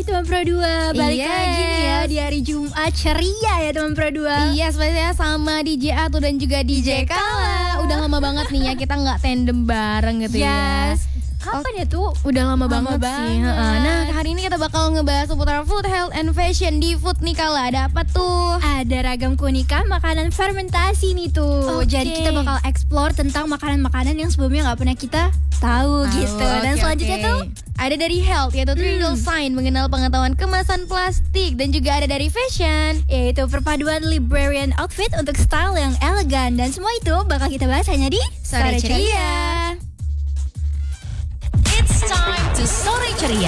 teman Pro 2, balik Yes. lagi nih ya di hari Jumat ceria ya teman Pro 2. Iya, spesialnya sama DJ Atu dan juga DJ Kala. Udah lama banget nih ya kita nggak tandem bareng gitu ya. Yes. Kapan ya tuh? Udah lama banget sih. banget. Nah, hari ini kita bakal ngebahas seputar food, health, and fashion di Food nih Kala. Ada apa tuh? Ada ragam kunika makanan fermentasi nih tuh. Oke. Jadi kita bakal explore tentang makanan-makanan yang sebelumnya nggak pernah kita tahu gitu. Dan Oke, selanjutnya oke. tuh ada dari health, yaitu trivial sign mengenal pengetahuan kemasan plastik. Dan juga ada dari fashion, yaitu perpaduan librarian outfit untuk style yang elegan. Dan semua itu bakal kita bahas hanya di Sore Ceria. It's time to Sore Ceria.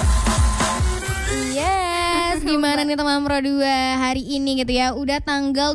Yes, gimana nih teman Pro 2 hari ini gitu ya. Udah tanggal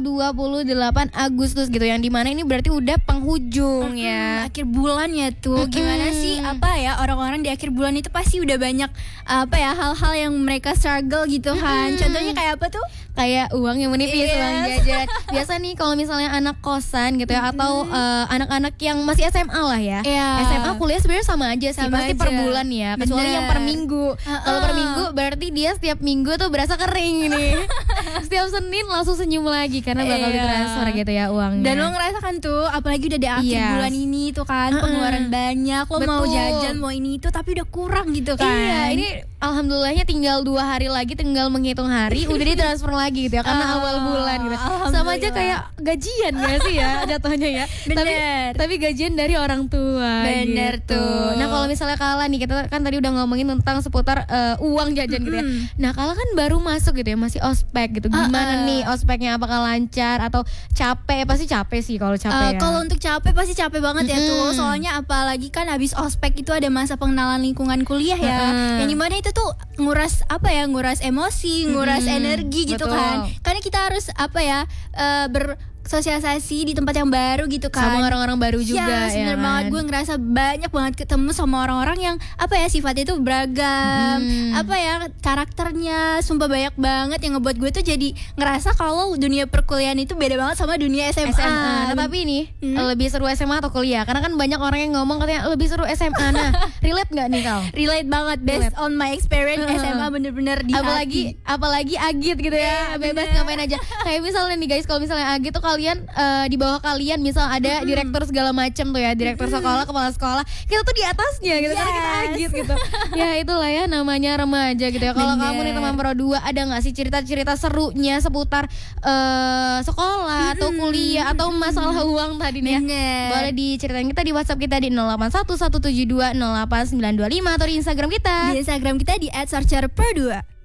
28 Agustus gitu, yang dimana ini berarti udah penghujung ya. Akhir bulan ya tuh. Gimana sih apa ya, orang-orang di akhir bulan itu pasti udah banyak apa ya, hal-hal yang mereka struggle gitu kan. Contohnya kayak apa tuh? Kayak uang yang menipis, Yes. uang jajan. Biasa nih kalau misalnya anak kosan gitu ya, atau anak-anak yang masih SMA lah ya. Iya. SMA kuliah sebenarnya sama aja sih, Sama pasti aja. per bulan ya. Kecuali Bener. yang per minggu. Kalau per minggu berarti dia setiap minggu tuh berasa kering nih. Setiap Senin langsung senyum lagi karena bakal Iya. ditransfer gitu ya uangnya. Dan lo ngerasakan tuh, apalagi udah di akhir Yes. bulan ini tuh kan, pengeluaran banyak. Lo mau Betul. jajan, mau ini itu, tapi udah kurang gitu kan. Iya, ini alhamdulillahnya tinggal 2 hari lagi, tinggal menghitung hari udah ditransfer lagi gitu ya, karena awal bulan gitu. Sama aja alhamdulillah. kayak gajian gak sih ya jatuhnya ya. Bener. Tapi gajian dari orang tua. Bener gitu. tuh. Nah, kalau misalnya Kala nih, kita kan tadi udah ngomongin tentang seputar uang jajan gitu ya. Nah, Kala kan baru masuk gitu ya, masih ospek gitu. Gimana nih ospeknya, apakah lancar atau capek? Pasti capek sih kalau capek ya. Kalau untuk capek pasti capek banget ya tuh. Soalnya apalagi kan habis ospek itu ada masa pengenalan lingkungan kuliah ya. Yang dimana itu tuh nguras apa ya, nguras emosi, nguras energi gitu betul. kan. Karena kita harus apa ya, bersosialisasi di tempat yang baru gitu kan. sama orang-orang baru juga Yes, ya. bener banget. Kan? Gue ngerasa banyak banget ketemu sama orang-orang yang apa ya, sifatnya itu beragam. Apa ya, karakternya sumpah banyak banget yang ngebuat gue tuh jadi ngerasa kalau dunia perkuliahan itu beda banget sama dunia SMA. Nah, tapi ini lebih seru SMA atau kuliah? Karena kan banyak orang yang ngomong katanya lebih seru SMA. Nah, relate nggak nih Kal? Relate banget, based on my experience. SMA bener-bener di Apalagi Agit gitu ya, bebas ngapain aja. Kayak misalnya nih guys, kalau misalnya Agit tuh kalian di bawah kalian misal ada direktur segala macam tuh ya, direktur sekolah, kepala sekolah, kita tuh di atasnya gitu karena kita Agit gitu. Ya itulah ya namanya remaja gitu ya. Kalau kamu nih teman Pro 2, ada nggak sih cerita-cerita serunya seputar sekolah atau kuliah atau masalah uang tadi nih ya? Bener. Boleh diceritain kita di WhatsApp kita di 081172089225 atau di Instagram kita. Di Instagram kita di @searcherpro2.